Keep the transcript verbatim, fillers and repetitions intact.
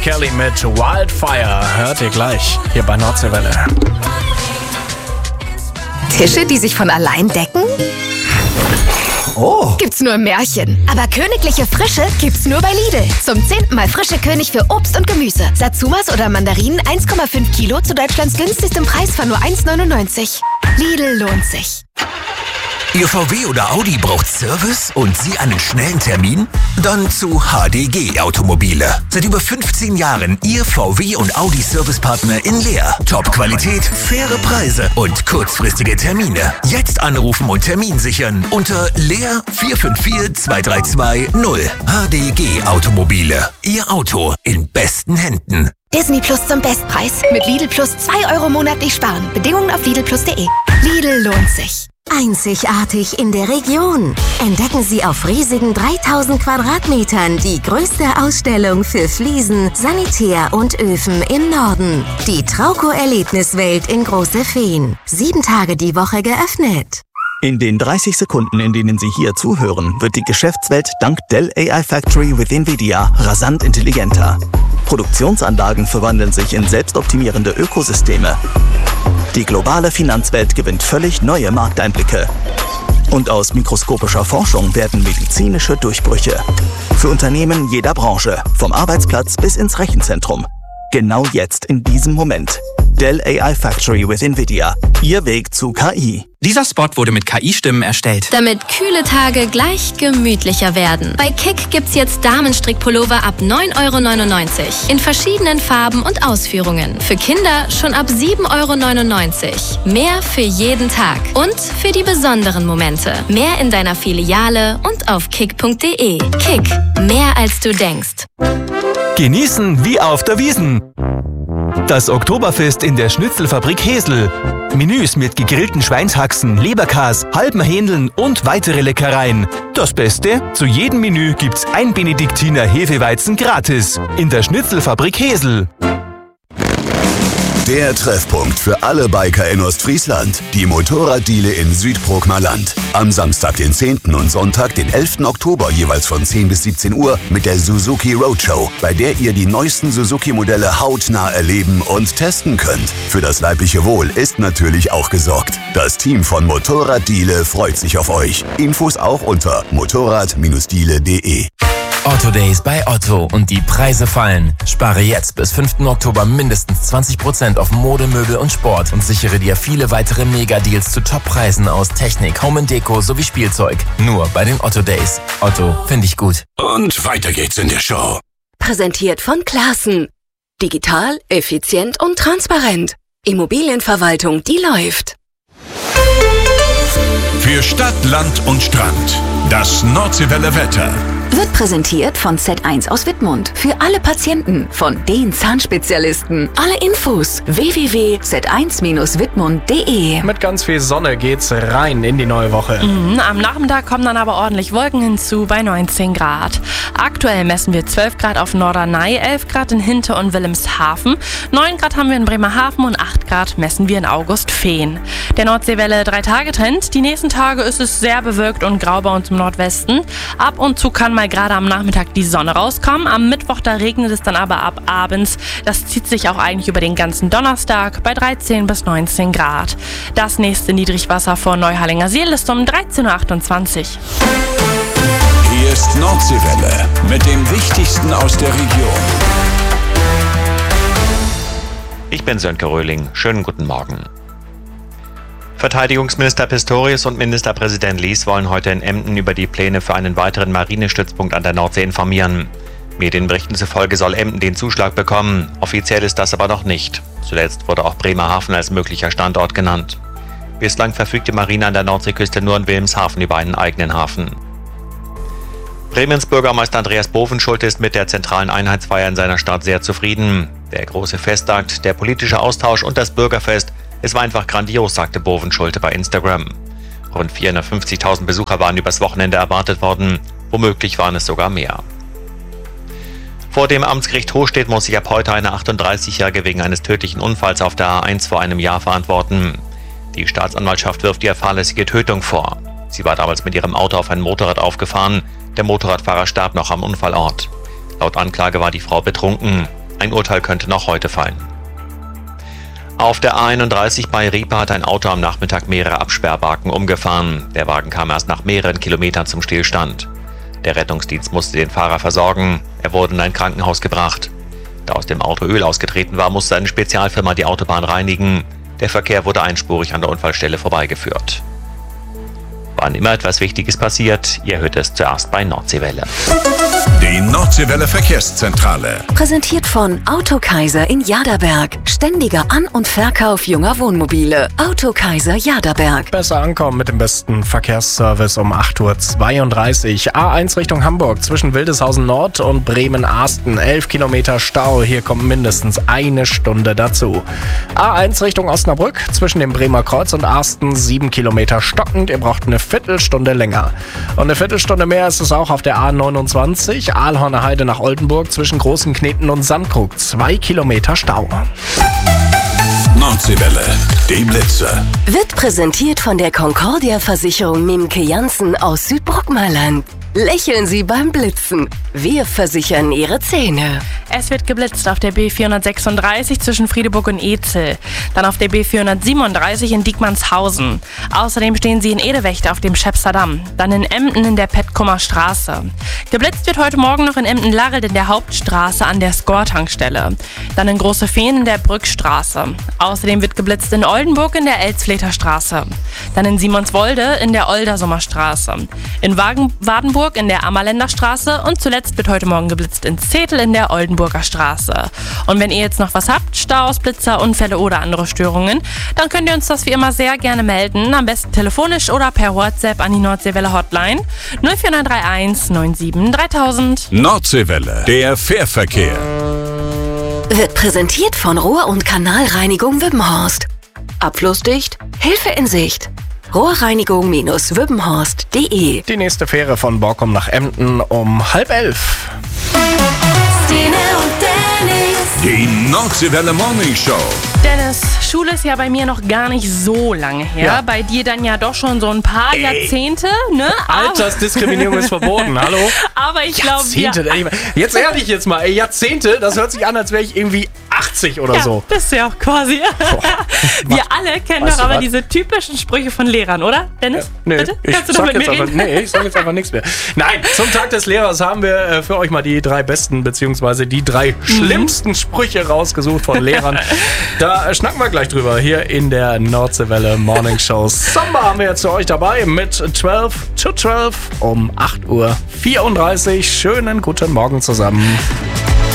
Kelly mit Wildfire hört ihr gleich hier bei Nordseewelle. Tische, die sich von allein decken? Oh. Gibt's nur im Märchen. Aber königliche Frische gibt's nur bei Lidl. Zum zehnten Mal frische König für Obst und Gemüse. Satsumas oder Mandarinen eins Komma fünf Kilo zu Deutschlands günstigstem Preis von nur eins neunundneunzig. Lidl lohnt sich. Ihr V W oder Audi braucht Service und Sie einen schnellen Termin? Dann zu H D G Automobile. Seit über fünfzehn Jahren Ihr V W und Audi Servicepartner in Leer. Top-Qualität, faire Preise und kurzfristige Termine. Jetzt anrufen und Termin sichern unter Leer vier fünf vier zwei drei zwei null. H D G Automobile. Ihr Auto in besten Händen. Disney Plus zum Bestpreis. Mit Lidl Plus zwei Euro monatlich sparen. Bedingungen auf lidl plus punkt de. Lidl lohnt sich. Einzigartig in der Region. Entdecken Sie auf riesigen dreitausend Quadratmetern die größte Ausstellung für Fliesen, Sanitär und Öfen im Norden. Die Trauco-Erlebniswelt in Große Feen. Sieben Tage die Woche geöffnet. In den dreißig Sekunden, in denen Sie hier zuhören, wird die Geschäftswelt dank Dell A I Factory with NVIDIA rasant intelligenter. Produktionsanlagen verwandeln sich in selbstoptimierende Ökosysteme. Die globale Finanzwelt gewinnt völlig neue Markteinblicke. Und aus mikroskopischer Forschung werden medizinische Durchbrüche. Für Unternehmen jeder Branche, vom Arbeitsplatz bis ins Rechenzentrum. Genau jetzt, in diesem Moment. Dell A I Factory with NVIDIA. Ihr Weg zu K I. Dieser Spot wurde mit K I-Stimmen erstellt. Damit kühle Tage gleich gemütlicher werden. Bei Kick gibt's jetzt Damenstrickpullover ab neun Euro neunundneunzig. In verschiedenen Farben und Ausführungen. Für Kinder schon ab sieben Euro neunundneunzig. Mehr für jeden Tag. Und für die besonderen Momente. Mehr in deiner Filiale und auf kick punkt de. Kick. Mehr als du denkst. Genießen wie auf der Wiesn. Das Oktoberfest in der Schnitzelfabrik Hesel. Menüs mit gegrillten Schweinshaxen, Leberkas, halben Hähndeln und weitere Leckereien. Das Beste? Zu jedem Menü gibt's ein Benediktiner Hefeweizen gratis. In der Schnitzelfabrik Hesel. Der Treffpunkt für alle Biker in Ostfriesland. Die Motorraddiele in Südprokmaland. Am Samstag, den zehnten und Sonntag, den elften Oktober, jeweils von zehn bis siebzehn Uhr mit der Suzuki Roadshow, bei der ihr die neuesten Suzuki-Modelle hautnah erleben und testen könnt. Für das leibliche Wohl ist natürlich auch gesorgt. Das Team von Motorraddiele freut sich auf euch. Infos auch unter motorrad diele punkt de. Otto Days bei Otto und die Preise fallen. Spare jetzt bis fünften Oktober mindestens zwanzig Prozent auf Mode, Möbel und Sport und sichere dir viele weitere Mega-Deals zu Top-Preisen aus Technik, Home and Deko sowie Spielzeug. Nur bei den Otto Days. Otto, finde ich gut. Und weiter geht's in der Show. Präsentiert von Classen. Digital, effizient und transparent. Immobilienverwaltung, die läuft. Für Stadt, Land und Strand. Das Nordseewelle Wetter. Wird präsentiert von Z eins aus Wittmund. Für alle Patienten, von den Zahnspezialisten. Alle Infos w w w punkt z eins wittmund punkt de. Mit ganz viel Sonne geht's rein in die neue Woche. Mhm, am Nachmittag kommen dann aber ordentlich Wolken hinzu bei neunzehn Grad. Aktuell messen wir zwölf Grad auf Norderney, elf Grad in Hinter- und Wilhelmshaven, neun Grad haben wir in Bremerhaven und acht Grad messen wir in Augustfehn. Der Nordseewelle drei Tage Trend. Die nächsten Tage ist es sehr bewölkt und grau bei uns im Nordwesten. Ab und zu kann mal gerade am Nachmittag die Sonne rauskommen. Am Mittwoch, da regnet es dann aber ab abends. Das zieht sich auch eigentlich über den ganzen Donnerstag bei dreizehn bis neunzehn Grad. Das nächste Niedrigwasser vor Neuharlinger Seel ist um dreizehn Uhr achtundzwanzig. Hier ist Nordseewelle mit dem Wichtigsten aus der Region. Ich bin Sönke Röhling. Schönen guten Morgen. Verteidigungsminister Pistorius und Ministerpräsident Lies wollen heute in Emden über die Pläne für einen weiteren Marinestützpunkt an der Nordsee informieren. Medienberichten zufolge soll Emden den Zuschlag bekommen. Offiziell ist das aber noch nicht. Zuletzt wurde auch Bremerhaven als möglicher Standort genannt. Bislang verfügt die Marine an der Nordseeküste nur in Wilhelmshaven über einen eigenen Hafen. Bremens Bürgermeister Andreas Bovenschulte ist mit der zentralen Einheitsfeier in seiner Stadt sehr zufrieden. Der große Festakt, der politische Austausch und das Bürgerfest, es war einfach grandios, sagte Bovenschulte bei Instagram. Rund vierhundertfünfzigtausend Besucher waren übers Wochenende erwartet worden, womöglich waren es sogar mehr. Vor dem Amtsgericht Hochstedt muss sich ab heute eine achtunddreißigjährige wegen eines tödlichen Unfalls auf der A eins vor einem Jahr verantworten. Die Staatsanwaltschaft wirft ihr fahrlässige Tötung vor. Sie war damals mit ihrem Auto auf ein Motorrad aufgefahren. Der Motorradfahrer starb noch am Unfallort. Laut Anklage war die Frau betrunken. Ein Urteil könnte noch heute fallen. Auf der A einunddreißig bei Riepe hat ein Auto am Nachmittag mehrere Absperrbalken umgefahren. Der Wagen kam erst nach mehreren Kilometern zum Stillstand. Der Rettungsdienst musste den Fahrer versorgen. Er wurde in ein Krankenhaus gebracht. Da aus dem Auto Öl ausgetreten war, musste eine Spezialfirma die Autobahn reinigen. Der Verkehr wurde einspurig an der Unfallstelle vorbeigeführt. Wann immer etwas Wichtiges passiert, ihr hört es zuerst bei Nordseewelle. Die Nordseewelle Verkehrszentrale. Präsentiert von Autokaiser in Jaderberg. Ständiger An- und Verkauf junger Wohnmobile. Autokaiser Jaderberg. Besser ankommen mit dem besten Verkehrsservice um acht Uhr zweiunddreißig. A eins Richtung Hamburg zwischen Wildeshausen Nord und Bremen-Arsten. elf Kilometer Stau. Hier kommt mindestens eine Stunde dazu. A eins Richtung Osnabrück zwischen dem Bremer Kreuz und Arsten. sieben Kilometer stockend. Ihr braucht eine Viertelstunde länger. Und eine Viertelstunde mehr ist es auch auf der A neunundzwanzig. Aalhorner Heide nach Oldenburg zwischen Großen Kneten und Sandkrug. zwei Kilometer Stau. Nordseewelle, die Blitze. Wird präsentiert von der Concordia-Versicherung Mimke Janssen aus Südbrockmaland. Lächeln Sie beim Blitzen. Wir versichern Ihre Zähne. Es wird geblitzt auf der B vierhundertsechsunddreißig zwischen Friedeburg und Ezel. Dann auf der B vierhundertsiebenunddreißig in Diekmannshausen. Außerdem stehen Sie in Edewecht auf dem Schäpser Damm. Dann in Emden in der Petkummer Straße. Geblitzt wird heute Morgen noch in Emden-Larreld in der Hauptstraße an der Skor-Tankstelle. Dann in Große Feen in der Brückstraße. Außerdem wird geblitzt in Oldenburg in der Elsfleter Straße. Dann in Simonswolde in der Oldersummer Straße. In Wagen- Wadenburg in der Ammerländer Straße und zuletzt wird heute Morgen geblitzt in Zetel in der Oldenburger Straße. Und wenn ihr jetzt noch was habt, Staus, Blitzer, Unfälle oder andere Störungen, dann könnt ihr uns das wie immer sehr gerne melden. Am besten telefonisch oder per WhatsApp an die Nordseewelle Hotline null vier neun drei eins neun sieben dreitausend. Nordseewelle, der Fährverkehr. Wird präsentiert von Rohr- und Kanalreinigung Wippenhorst. Abflussdicht, Hilfe in Sicht. Rohrreinigung-wippenhorst punkt de. Die nächste Fähre von Borkum nach Emden um halb elf. Stine und Dennis. Die Nordseewelle Morning Show. Dennis, Schule ist ja bei mir noch gar nicht so lange her. Ja. Bei dir dann ja doch schon so ein paar Ey. Jahrzehnte, ne? Altersdiskriminierung ist verboten, hallo? Aber ich glaube, Jahrzehnte, wir... ey, jetzt ehrlich jetzt mal, ey, Jahrzehnte, das hört sich an, als wäre ich irgendwie achtzig oder ja, so. bist du ja auch quasi. Wir alle kennen Weißt doch du aber was? diese typischen Sprüche von Lehrern, oder? Dennis, Ja, nee, bitte? ich Kannst du sag doch mit jetzt mir einfach, reden? nee, ich sag jetzt einfach nichts mehr. Nein, zum Tag des Lehrers haben wir äh, für euch mal die drei besten, beziehungsweise die drei Mhm. schlimmsten Sprüche rausgesucht von Lehrern. Da äh, schnacken wir gleich drüber hier in der Nordseewelle Morning Show. Samba haben wir jetzt für euch dabei mit zwölf zu zwölf um acht Uhr vierunddreißig. Schönen guten Morgen zusammen.